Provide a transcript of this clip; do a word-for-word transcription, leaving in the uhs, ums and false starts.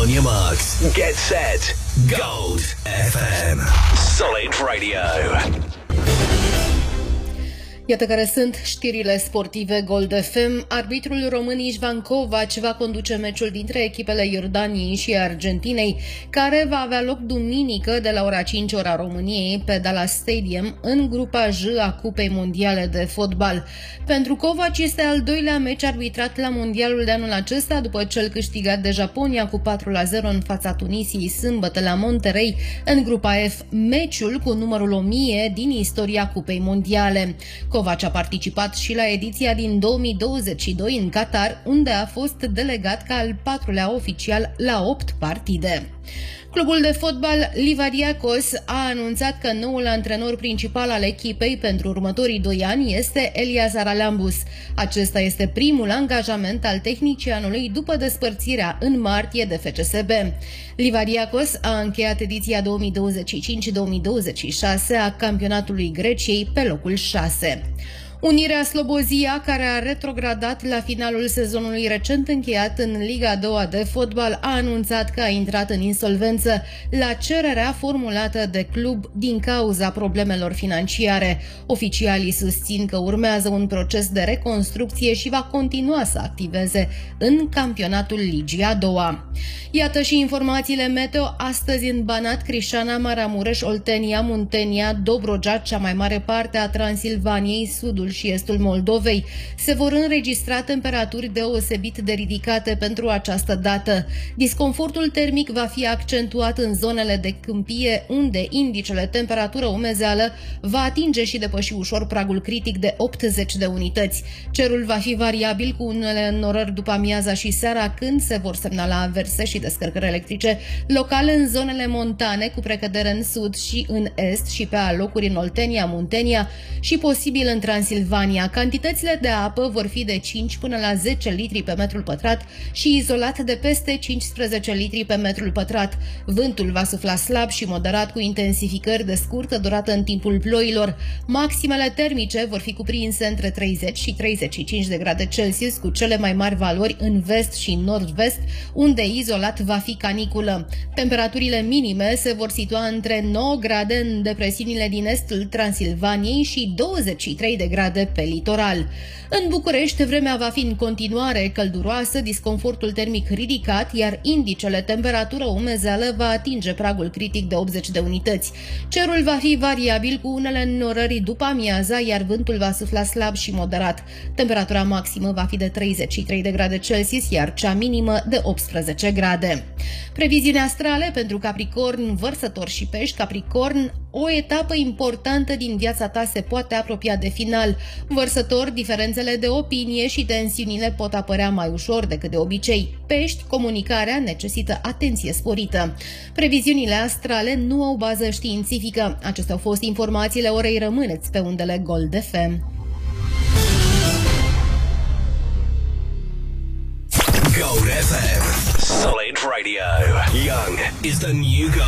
On your marks, get set, Gold F M. Solid Radio. Iată care sunt știrile sportive Gold F M. Arbitrul român Ișvan Covac va conduce meciul dintre echipele Iordaniei și Argentinei, care va avea loc duminică de la ora cinci ora României pe Dallas Stadium în grupa J a Cupei Mondiale de Fotbal. Pentru Covac este al doilea meci arbitrat la Mondialul de anul acesta, după cel câștigat de Japonia cu patru la zero în fața Tunisiei sâmbătă la Monterrey în grupa F, meciul cu numărul o mie din istoria Cupei Mondiale. Covac a participat și la ediția din două mii douăzeci și doi în Qatar, unde a fost delegat ca al patrulea oficial la opt partide. Clubul de fotbal Livadiakos a anunțat că noul antrenor principal al echipei pentru următorii doi ani este Elias Aralambus. Acesta este primul angajament al tehnicianului după despărțirea în martie de F C S B. Livadiakos a încheiat ediția două mii douăzeci și cinci două mii douăzeci și șase a campionatului Greciei pe locul șase. Unirea Slobozia, care a retrogradat la finalul sezonului recent încheiat în Liga a doua de fotbal, a anunțat că a intrat în insolvență la cererea formulată de club din cauza problemelor financiare. Oficialii susțin că urmează un proces de reconstrucție și va continua să activeze în campionatul Ligii a doua. Iată și informațiile meteo astăzi în Banat, Crișana, Maramureș, Oltenia, Muntenia, Dobrogea, cea mai mare parte a Transilvaniei, sudul și estul Moldovei. Se vor înregistra temperaturi deosebit de ridicate pentru această dată. Disconfortul termic va fi accentuat în zonele de câmpie, unde indicele temperatură umezeală va atinge și depăși ușor pragul critic de optzeci de unități. Cerul va fi variabil, cu unele înnorări după amiaza și seara, când se vor semnala averse și descărcări electrice locale în zonele montane, cu precădere în sud și în est și pe alocuri în Oltenia, Muntenia și posibil în Transilvania. Cantitățile de apă vor fi de cinci până la zece litri pe metrul pătrat și izolat de peste cincisprezece litri pe metrul pătrat. Vântul va sufla slab și moderat, cu intensificări de scurtă durată în timpul ploilor. Maximele termice vor fi cuprinse între treizeci și treizeci și cinci de grade Celsius, cu cele mai mari valori în vest și nord-vest, unde izolat va fi caniculă. Temperaturile minime se vor situa între nouă grade în depresiunile din estul Transilvaniei și douăzeci și trei de grade pe litoral. În București, vremea va fi în continuare călduroasă, disconfortul termic ridicat, iar indicele temperatură umezeală va atinge pragul critic de optzeci de unități. Cerul va fi variabil, cu unele înnorări după amiaza, iar vântul va sufla slab și moderat. Temperatura maximă va fi de treizeci și trei de grade Celsius, iar cea minimă de optsprezece grade. Previziuni astrale pentru Capricorn, Vărsător și Pești. Capricorn, o etapă importantă din viața ta se poate apropia de final. Vărsător, diferențele de opinie și tensiunile pot apărea mai ușor decât de obicei. Pești, comunicarea necesită atenție sporită. Previziunile astrale nu au bază științifică. Acestea au fost informațiile orei. Rămâneți pe undele Gold F M. Gold F M. Solid Radio. Young is the new Gold.